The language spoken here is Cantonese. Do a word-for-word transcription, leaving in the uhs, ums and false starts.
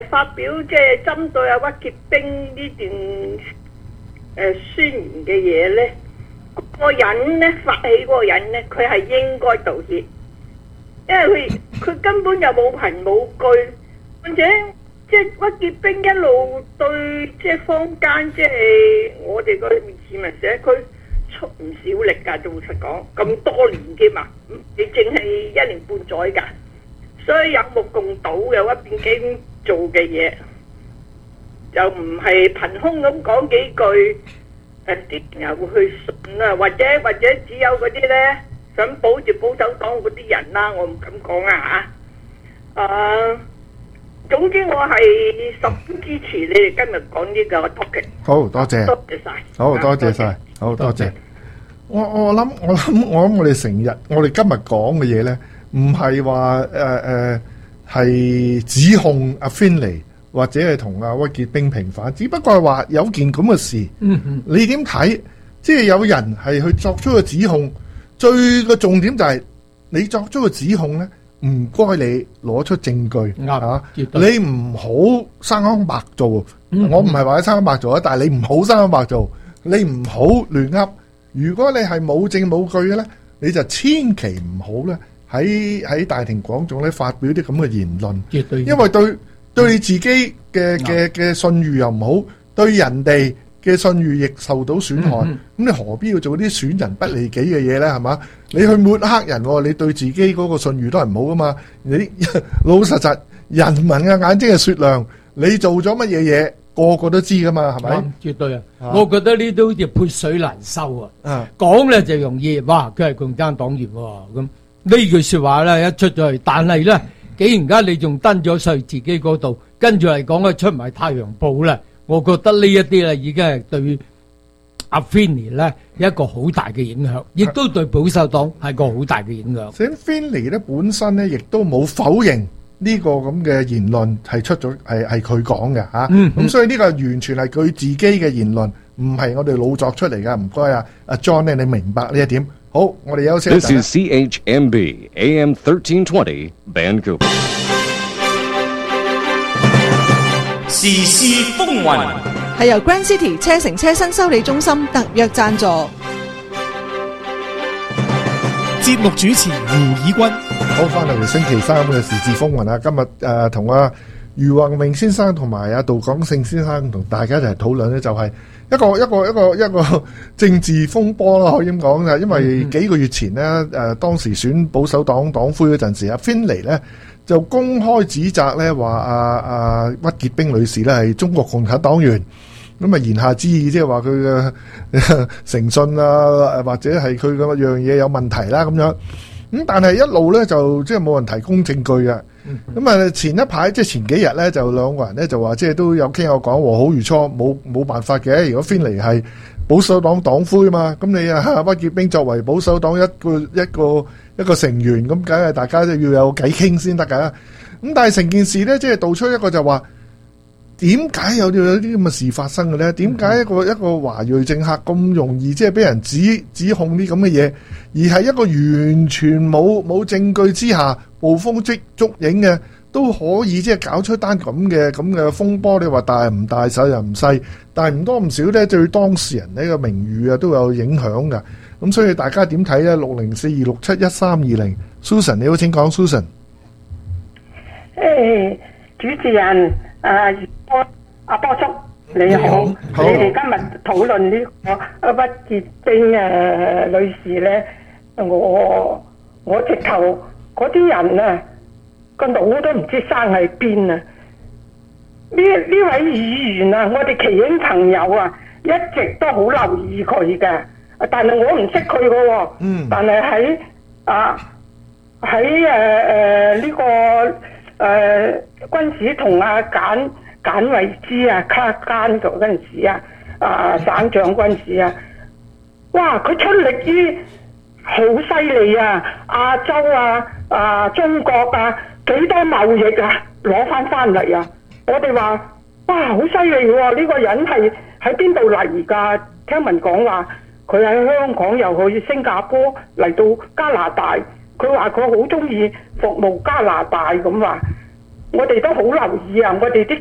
發表即係針對阿屈潔冰呢段誒宣言嘅嘢咧，嗰個人咧發起嗰個人咧，佢係應該道歉，因為佢佢根本就冇憑冇據，而且即係屈潔冰一路對即係坊間即係我哋個市民社區出唔少力㗎，老實講咁多年嘅嘛，你淨係一年半載㗎，所以有目共睹嘅屈潔冰做嘅嘢，就唔係憑空咁講幾句，誒啲人又會去信啊，或者或者只有嗰啲咧想保住保守黨嗰啲人啦，我唔敢講啊嚇。誒，總之我係十分支持你哋今日講呢個 topic。 好多謝， 多謝曬， 好多謝曬，好多謝。我我諗我諗我諗我哋成日我哋今日講嘅嘢咧，唔係話誒誒係指控阿 Finlay 或者係同阿屈潔冰平反，只不過係話有件咁嘅事， 嗯你點睇？即係有人係去作出個指控，最個重點就係你作出個指控咧，唔該你攞出證據啊！你唔好生安白做， 嗯我唔係話你生安白做啊，但係你唔好生安白做，你唔好亂噏。如果你係冇證冇據嘅咧，你就千祈唔好咧喺喺大庭廣眾咧發表啲咁嘅言論， 絕對， 因為對對你自己嘅嘅嘅信譽又唔好，對人哋嘅信譽亦受到損害。咁、嗯、你何必要做啲損人不利己嘅嘢咧？係嘛？你去抹黑人，你對自己嗰個信譽都係唔好噶嘛？你老實實，人民嘅眼睛係雪亮，你做咗乜嘢嘢？個個都知噶嘛，係咪？ 絕對啊！我覺得呢都好似潑水難收啊！講咧就容易，哇！佢係共產黨員喎，咁呢句說話咧一出咗去，但係咧，既然而家你仲登咗上自己嗰度，跟住嚟講咧出埋《太陽報》咧，我覺得呢一啲咧已經係對阿 Finlay 咧一個好大嘅影響，亦都對保守黨係個好大嘅影響。 咁 Finlay 咧本身咧亦都冇否認。呢個咁嘅言論係出咗係係佢講嘅嚇，咁所以呢個完全係佢自己嘅言論，唔係我哋老作出嚟嘅。唔該啊，阿 John 咧，你明白呢一點？好，我哋休息一陣。 This is C H M B A M thirteen twenty Vancouver。 時事風雲係由 Grand City 車城車新修理中心特約贊助。 節目主持胡以軍。 好，翻嚟星期三嘅時事風雲啊！今日誒同阿余宏明先生同埋阿杜廣勝先生同大家一齊討論咧，就係一個一個一個一個政治風波啦，可以咁講嘅。因為幾個月前咧，誒、呃、當時選保守黨黨魁嗰陣時，阿 Finlay 咧就公開指責咧話阿阿屈潔冰女士咧係中國共產黨員，咁啊言下之意即係話佢嘅誠信啊，或者係佢嘅樣嘢有問題啦咁樣。咁但係一路咧就即係冇人提供證據嘅。咁啊前一排即係前幾日咧就兩個人咧就話即係都有傾有講和好如初，冇冇辦法嘅。如果 Finlay 係保守黨黨魁啊嘛，咁你啊屈潔冰作為保守黨一個一個一個成員，咁梗係大家都要有偈傾先得㗎。咁但係成件事咧即係道出一個就話，點解有有啲咁嘅事發生嘅咧？點解一個一個華裔政客咁容易即係俾人指指控啲咁嘅嘢，而係一個完全冇冇證據之下捕風捉捉影嘅，都可以即係搞出單咁嘅咁嘅風波？你話大唔大，細又唔細，但係唔多唔少咧，對當事人呢個名譽啊都有影響㗎。咁所以大家點睇咧？六零四二六七一三二零 Susan 你好，請講 Susan。 誒，主持人啊。阿波叔你好，你哋今日討論呢個阿屈潔冰誒女士咧，我我直頭嗰啲人啊個腦都唔知生喺邊啊！呢呢位議員啊，我哋奇英朋友啊，一直都好留意佢嘅，但係我唔識佢嘅喎。嗯。但係喺啊喺誒誒呢個誒、呃、軍事同阿簡。簡惠之啊，卡奸嗰陣時啊，啊省長軍事啊，哇！佢出力於好犀利啊，亞洲啊，啊中國啊，幾多貿易啊，攞翻翻嚟啊！我哋話哇，好犀利喎！呢個人係喺邊度嚟㗎？聽聞講話佢喺香港又去新加坡嚟到加拿大，佢話佢好中意服務加拿大咁話。 我哋都好留意啊，我哋啲